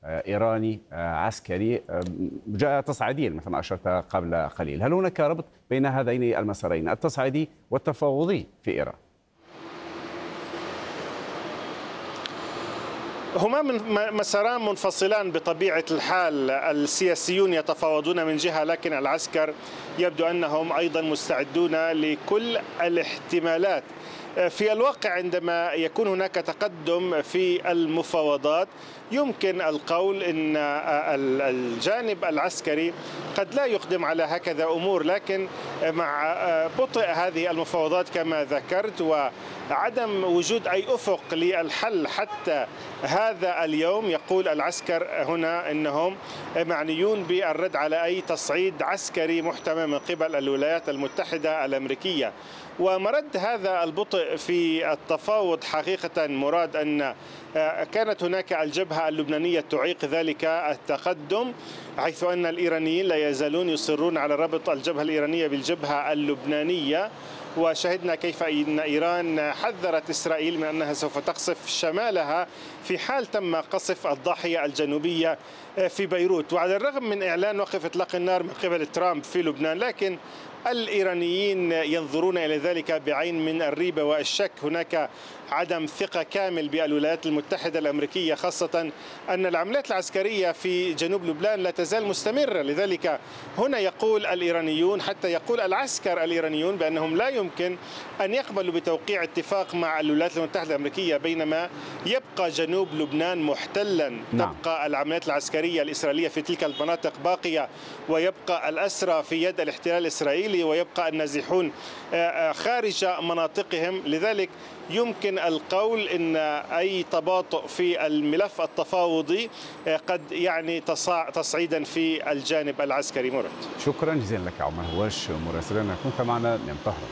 إيراني عسكري جاء تصعيديا مثل ما أشرت قبل قليل. هل هناك ربط بين هذين المسارين التصعيدي والتفاوضي في إيران؟ هما مساران منفصلان بطبيعة الحال. السياسيون يتفاوضون من جهة، لكن العسكر يبدو أنهم أيضا مستعدون لكل الاحتمالات. في الواقع عندما يكون هناك تقدم في المفاوضات يمكن القول أن الجانب العسكري قد لا يقدم على هكذا أمور، لكن مع بطء هذه المفاوضات كما ذكرت وعدم وجود أي أفق للحل حتى هذا اليوم، يقول العسكر هنا أنهم معنيون بالرد على أي تصعيد عسكري محتمل من قبل الولايات المتحدة الأمريكية. ومرد هذا البطء في التفاوض حقيقة مراد أن كانت هناك الجبهة اللبنانية تعيق ذلك التقدم، حيث أن الإيرانيين لا يزالون يصرون على ربط الجبهة الإيرانية بالجبهة اللبنانية. وشهدنا كيف أن إيران حذرت إسرائيل من أنها سوف تقصف شمالها في حال تم قصف الضاحية الجنوبية في بيروت. وعلى الرغم من إعلان وقف إطلاق النار من قبل ترامب في لبنان، لكن الإيرانيين ينظرون إلى ذلك بعين من الريبة والشك. هناك عدم ثقة كامل بالولايات المتحدة الأمريكية، خاصة أن العمليات العسكرية في جنوب لبنان لا تزال مستمرة. لذلك هنا يقول الإيرانيون، حتى يقول العسكر الإيرانيون، بأنهم لا يمكن أن يقبلوا بتوقيع اتفاق مع الولايات المتحدة الأمريكية بينما يبقى جنوب لبنان محتلا. تبقى العمليات العسكرية الإسرائيلية في تلك المناطق باقية، ويبقى الأسرى في يد الاحتلال الإسرائيلي، ويبقى النازحون خارج مناطقهم. لذلك يمكن القول أن أي تباطؤ في الملف التفاوضي قد يعني تصعيدا في الجانب العسكري. مراد، شكرا جزيلا لك عمر هواش مراسلنا، كنت معنا من طهران.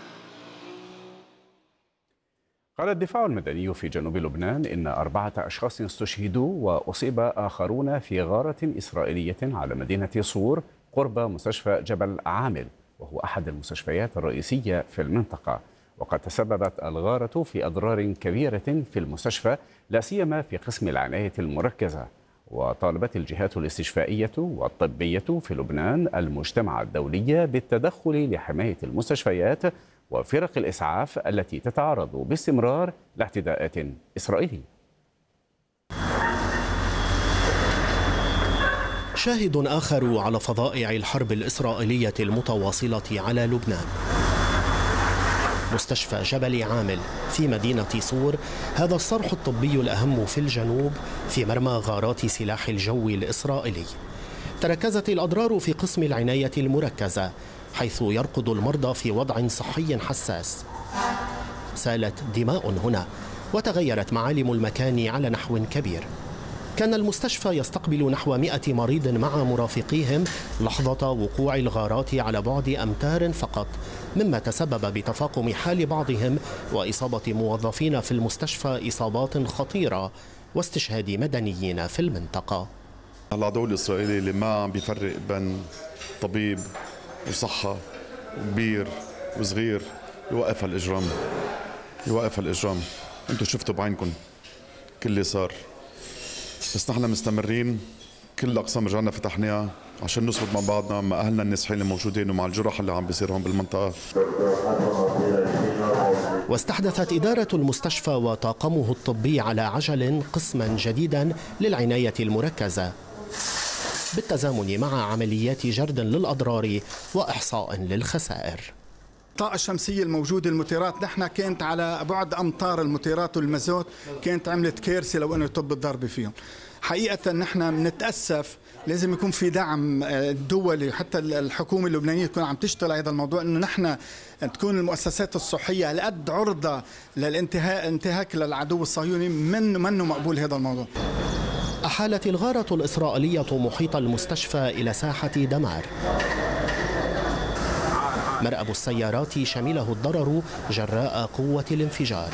قال الدفاع المدني في جنوب لبنان إن 4 أشخاص استشهدوا وأصيب آخرون في غارة إسرائيلية على مدينة صور قرب مستشفى جبل عامل، وهو أحد المستشفيات الرئيسية في المنطقة. وقد تسببت الغارة في أضرار كبيرة في المستشفى، لا سيما في قسم العناية المركزة. وطالبت الجهات الاستشفائية والطبية في لبنان المجتمع الدولي بالتدخل لحماية المستشفيات وفرق الإسعاف التي تتعرض باستمرار لاعتداءات إسرائيلية. شاهد آخر على فظائع الحرب الإسرائيلية المتواصلة على لبنان. مستشفى جبل عامل في مدينة صور، هذا الصرح الطبي الأهم في الجنوب في مرمى غارات سلاح الجو الإسرائيلي. تركزت الأضرار في قسم العناية المركزة، حيث يرقد المرضى في وضع صحي حساس. سالت دماء هنا وتغيرت معالم المكان على نحو كبير. كان المستشفى يستقبل نحو 100 مريض مع مرافقيهم لحظة وقوع الغارات على بعد أمتار فقط، مما تسبب بتفاقم حال بعضهم وإصابة موظفين في المستشفى إصابات خطيرة واستشهاد مدنيين في المنطقة. العدو الإسرائيلي اللي ما عم بيفرق بين طبيب وصحة وكبير وصغير يوقف هالإجرام، يوقف هالإجرام. انتوا شفتوا بعينكم كل اللي صار، بس نحن مستمرين. كل الأقسام رجعنا فتحناها عشان نصبر مع بعضنا، مع أهلنا النازحين الموجودين ومع الجرح اللي عم بيصير هون بالمنطقة. واستحدثت إدارة المستشفى وطاقمه الطبي على عجل قسما جديدا للعناية المركزة بالتزامن مع عمليات جرد للأضرار وإحصاء للخسائر. الطاقة الشمسية الموجودة، المطيرات، نحن كانت على بعد أمتار المطيرات والمازوت، كانت عملت كارثة لو أنه يطب الضرب فيهم. حقيقة نحن بنتأسف، لازم يكون في دعم دولي، حتى الحكومة اللبنانية تكون عم تشتغل على هذا الموضوع، انه نحن تكون المؤسسات الصحية على قد عرضة للانتهاك للعدو الصهيوني. منه مقبول هذا الموضوع. أحالت الغارة الإسرائيلية محيط المستشفى إلى ساحة دمار. مرأب السيارات شمله الضرر جراء قوة الانفجار.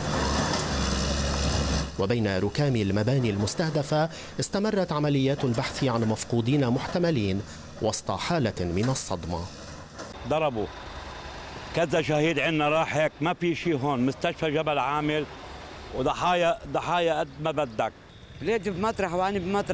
وبين ركام المباني المستهدفة استمرت عمليات البحث عن مفقودين محتملين وسط حالة من الصدمة. ضربوا كذا شهيد عندنا راح هيك، ما في شيء هون. مستشفى جبل عامل وضحايا قد ما بدك. بلادي بمطرح وأنا بمطرح.